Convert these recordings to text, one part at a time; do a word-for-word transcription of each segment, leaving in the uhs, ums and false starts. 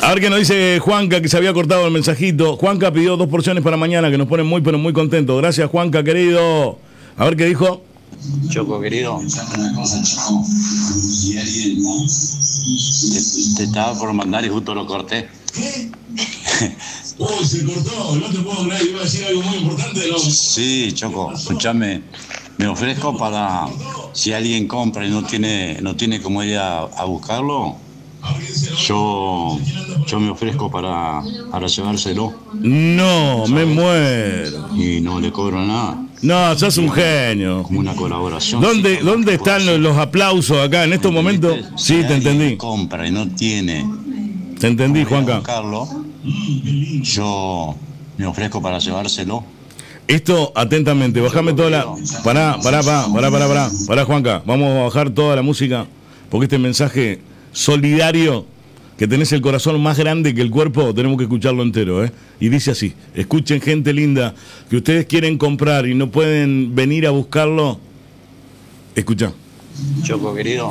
A ver qué nos dice Juanca, que se había cortado el mensajito. Juanca pidió dos porciones para mañana, que nos ponen muy, pero muy contentos. Gracias, Juanca, querido. A ver qué dijo. Choco, querido. Te, te estaba por mandar y justo lo corté. ¿Qué? Uy, se cortó, no te puedo creer, iba a decir algo muy importante, ¿no? Sí, Choco, escúchame. Me ofrezco para, si alguien compra y no tiene, no tiene cómo ir a, a buscarlo, yo, yo me ofrezco para, para llevárselo. No, me muero. Y no le cobro nada. No, sos un genio. Como una colaboración. ¿Dónde, sí, ¿dónde están los, los aplausos acá en estos momentos? Sí, si te entendí. Compra y no tiene. Te entendí, Juanca. Buscarlo, yo me ofrezco para llevárselo. Esto, atentamente, bajame toda la... Pará, pará, pará, pará, pará, pará, pará, Juanca. Vamos a bajar toda la música, porque este mensaje solidario, que tenés el corazón más grande que el cuerpo, tenemos que escucharlo entero, ¿eh? Y dice así: escuchen, gente linda, que ustedes quieren comprar y no pueden venir a buscarlo. Escucha. Choco, querido.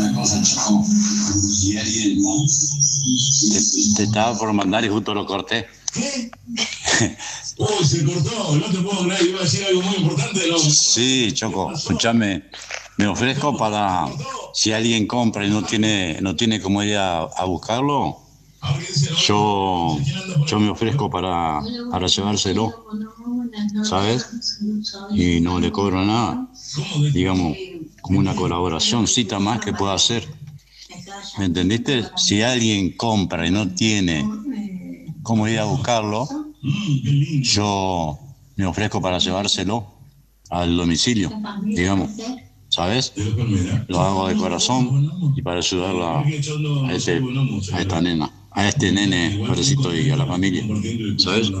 Te, te estaba por mandar y justo lo corté. ¿Qué? Uy, se cortó, no te puedo creer, iba a decir algo muy importante, ¿no? Sí, Choco, escúchame. Me ofrezco para, si alguien compra y no tiene, no tiene cómo ir a, a buscarlo, yo, yo me ofrezco para, para llevárselo, ¿sabes? Y no le cobro nada, digamos, como una colaboración, cita más que pueda hacer. ¿Me entendiste? Si alguien compra y no tiene cómo ir a buscarlo, yo me ofrezco para llevárselo al domicilio, digamos. ¿Sabes? Lo hago de corazón y para ayudarla a, este, a esta nena, a este nene, pobrecito, y a la familia. ¿Sabes?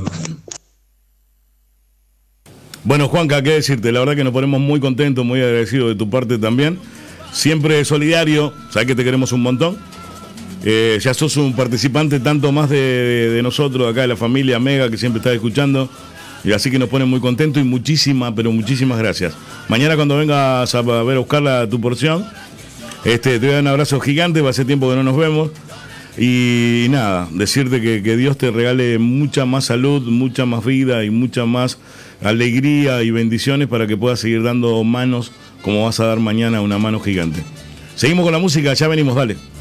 Bueno, Juanca, qué decirte, la verdad que nos ponemos muy contentos, muy agradecidos de tu parte también. Siempre solidario, sabes que te queremos un montón. Eh, ya sos un participante tanto más de, de, de nosotros, acá de la familia Mega, que siempre estás escuchando. Y así que nos pone muy contentos y muchísimas, pero muchísimas gracias. Mañana cuando vengas a ver a buscar tu porción, este, te voy a dar un abrazo gigante, va a ser tiempo que no nos vemos. Y nada, decirte que, que Dios te regale mucha más salud, mucha más vida y mucha más alegría y bendiciones para que puedas seguir dando manos como vas a dar mañana una mano gigante. Seguimos con la música, ya venimos, dale.